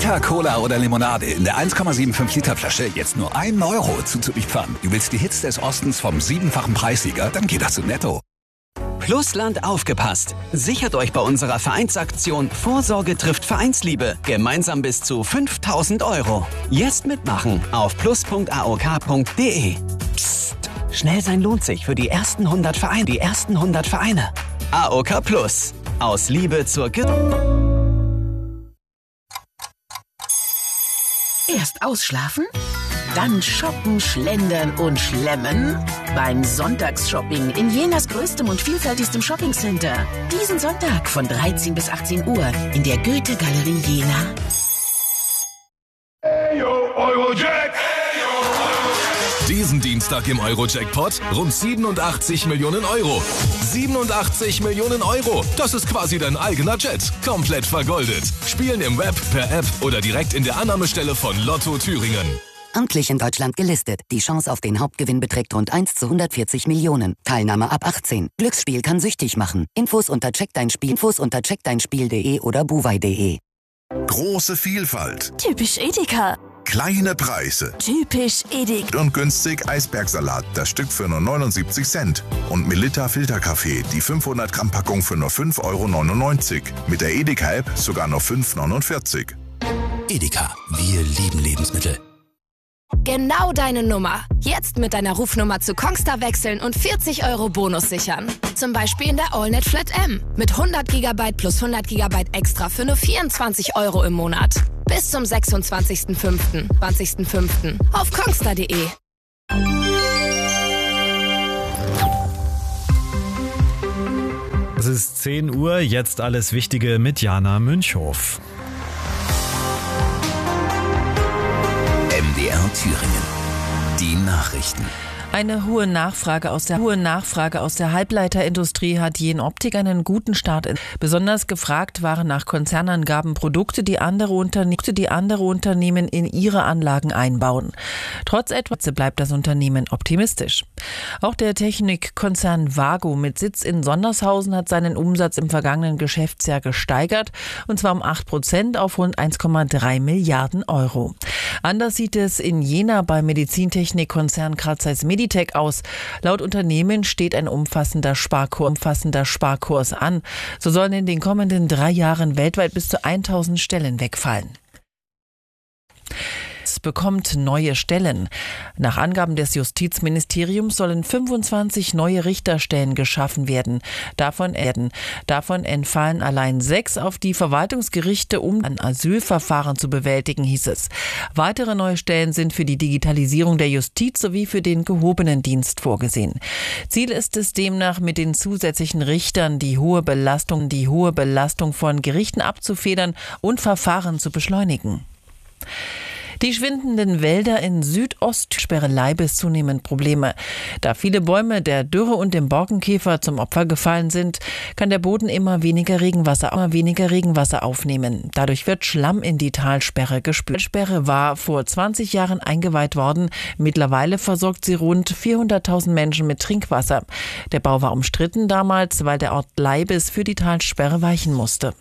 Fanta, Cola oder Limonade in der 1,75 Liter Flasche jetzt nur 1 Euro zu Du willst die Hits des Ostens vom 7-fachen Preissieger? Dann geht das zu Netto. Plusland aufgepasst. Sichert euch bei unserer Vereinsaktion Vorsorge trifft Vereinsliebe. Gemeinsam bis zu 5.000 Euro. Jetzt mitmachen auf plus.aok.de. Psst. Schnell sein lohnt sich für die ersten 100 Vereine. AOK Plus. Aus Liebe zur Erst ausschlafen, dann shoppen, schlendern und schlemmen. Beim Sonntagsshopping in Jenas größtem und vielfältigstem Shoppingcenter. Diesen Sonntag von 13 bis 18 Uhr in der Goethe-Galerie Jena. Diesen Dienstag im Euro-Jackpot rund 87 Millionen Euro. 87 Millionen Euro. Das ist quasi dein eigener Jet. Komplett vergoldet. Spielen im Web, per App oder direkt in der Annahmestelle von Lotto Thüringen. Amtlich in Deutschland gelistet. Die Chance auf den Hauptgewinn beträgt rund 1 zu 140 Millionen. Teilnahme ab 18. Glücksspiel kann süchtig machen. Infos unter checkdeinspiel.de oder buwei.de. Große Vielfalt. Typisch Edeka. Kleine Preise. Typisch Edeka. Und günstig Eisbergsalat, das Stück für nur 79 Cent. Und Melitta Filterkaffee, die 500 Gramm Packung für nur 5,99 Euro. Mit der Edeka-App sogar nur 5,49 €. Edeka, wir lieben Lebensmittel. Genau deine Nummer. Jetzt mit deiner Rufnummer zu Kongstar wechseln und 40 € Bonus sichern. Zum Beispiel in der AllNet Flat M. Mit 100 GB plus 100 GB extra für nur 24 € im Monat. Bis zum 26.05. Auf kongstar.de. Es ist 10 Uhr, jetzt alles Wichtige mit Jana Münchhof. MDR Thüringen. Die Nachrichten. Eine hohe Nachfrage aus der Halbleiterindustrie hat Jenoptik einen guten Start. Besonders gefragt waren nach Konzernangaben Produkte, die andere Unternehmen in ihre Anlagen einbauen. Trotz etwas bleibt das Unternehmen optimistisch. Auch der Technikkonzern Vago mit Sitz in Sondershausen hat seinen Umsatz im vergangenen Geschäftsjahr gesteigert, und zwar um 8% auf rund 1,3 Milliarden Euro. Anders sieht es in Jena beim Medizintechnikkonzern Carl Zeiss Meditech aus. Laut Unternehmen steht ein umfassender Sparkurs an. So sollen in den kommenden 3 Jahren weltweit bis zu 1000 Stellen wegfallen. Bekommt neue Stellen. Nach Angaben des Justizministeriums sollen 25 neue Richterstellen geschaffen werden. Davon entfallen allein 6 auf die Verwaltungsgerichte, um ein Asylverfahren zu bewältigen, hieß es. Weitere neue Stellen sind für die Digitalisierung der Justiz sowie für den gehobenen Dienst vorgesehen. Ziel ist es demnach, mit den zusätzlichen Richtern die hohe Belastung von Gerichten abzufedern und Verfahren zu beschleunigen. Die schwindenden Wälder in Südostsperre Leibes zunehmend Probleme. Da viele Bäume der Dürre und dem Borkenkäfer zum Opfer gefallen sind, kann der Boden immer weniger Regenwasser aufnehmen. Dadurch wird Schlamm in die Talsperre gespült. Die Sperre war vor 20 Jahren eingeweiht worden. Mittlerweile versorgt sie rund 400.000 Menschen mit Trinkwasser. Der Bau war umstritten damals, weil der Ort Leibes für die Talsperre weichen musste.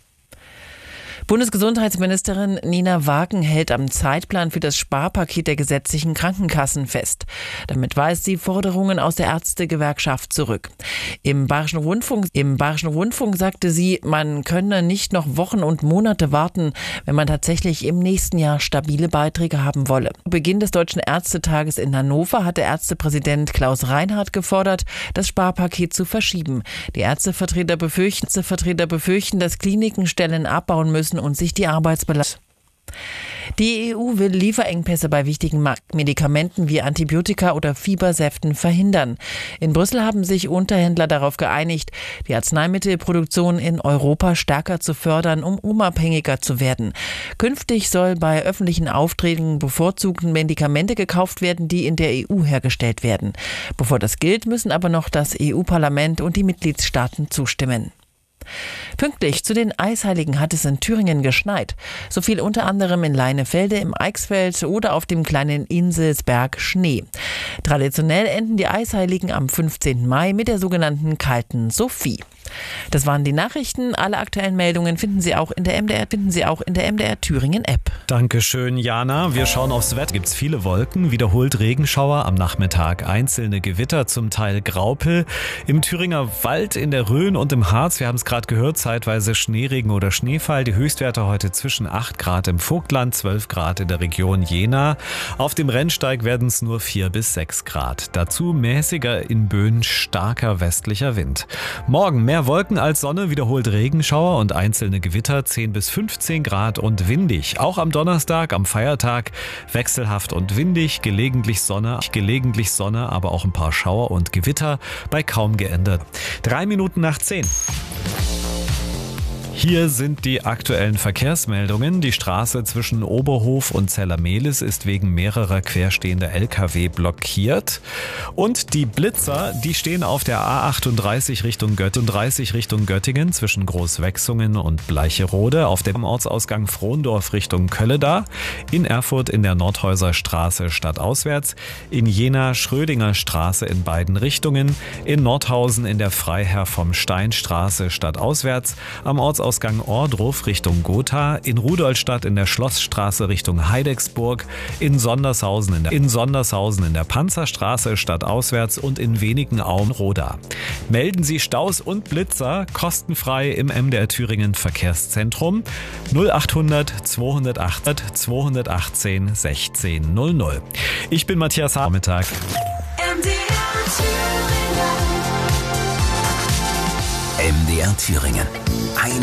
Bundesgesundheitsministerin Nina Wagen hält am Zeitplan für das Sparpaket der gesetzlichen Krankenkassen fest. Damit weist sie Forderungen aus der Ärztegewerkschaft zurück. Im Bayerischen Rundfunk sagte sie, man könne nicht noch Wochen und Monate warten, wenn man tatsächlich im nächsten Jahr stabile Beiträge haben wolle. Zu Beginn des Deutschen Ärztetages in Hannover hatte Ärztepräsident Klaus Reinhardt gefordert, das Sparpaket zu verschieben. Die Ärztevertreter befürchten, dass Kliniken Stellen abbauen müssen und sich die Arbeitsbelastung. Die EU will Lieferengpässe bei wichtigen Medikamenten wie Antibiotika oder Fiebersäften verhindern. In Brüssel haben sich Unterhändler darauf geeinigt, die Arzneimittelproduktion in Europa stärker zu fördern, um unabhängiger zu werden. Künftig soll bei öffentlichen Aufträgen bevorzugt Medikamente gekauft werden, die in der EU hergestellt werden. Bevor das gilt, müssen aber noch das EU-Parlament und die Mitgliedstaaten zustimmen. Pünktlich zu den Eisheiligen hat es in Thüringen geschneit. So fiel unter anderem in Leinefelde, im Eichsfeld oder auf dem kleinen Inselsberg Schnee. Traditionell enden die Eisheiligen am 15. Mai mit der sogenannten Kalten Sophie. Das waren die Nachrichten. Alle aktuellen Meldungen finden Sie auch in der MDR Thüringen App. Dankeschön, Jana. Wir schauen aufs Wetter. Gibt es viele Wolken, wiederholt Regenschauer am Nachmittag, einzelne Gewitter, zum Teil Graupel. Im Thüringer Wald, in der Rhön und im Harz, wir haben es gerade gehört, zeitweise Schneeregen oder Schneefall. Die Höchstwerte heute zwischen 8 Grad im Vogtland, 12 Grad in der Region Jena. Auf dem Rennsteig werden es nur 4 bis 6 Grad. Dazu mäßiger in Böen starker westlicher Wind. Morgen mehr Wolken als Sonne, wiederholt Regenschauer und einzelne Gewitter, 10 bis 15 Grad und windig. Auch am Donnerstag, am Feiertag, wechselhaft und windig, gelegentlich Sonne, aber auch ein paar Schauer und Gewitter, bei kaum geändert. 3 Minuten nach 10. Hier sind die aktuellen Verkehrsmeldungen. Die Straße zwischen Oberhof und Zellermehlis ist wegen mehrerer querstehender LKW blockiert. Und die Blitzer, die stehen auf der A38 Richtung Göttingen zwischen Großwechsungen und Bleicherode, auf dem Ortsausgang Frohndorf Richtung Kölleda, in Erfurt in der Nordhäuser Straße stadtauswärts, in Jena Schrödinger Straße in beiden Richtungen, in Nordhausen in der Freiherr vom Stein Straße stadtauswärts, am Ortsausgang Ohrdruf Richtung Gotha, in Rudolstadt in der Schlossstraße Richtung Heidecksburg, in Sondershausen in der Panzerstraße stadtauswärts und in Wenigenauen Roda. Melden Sie Staus und Blitzer kostenfrei im MDR Thüringen Verkehrszentrum 0800 218 1600. Ich bin Matthias Vormittag. MDR Thüringen.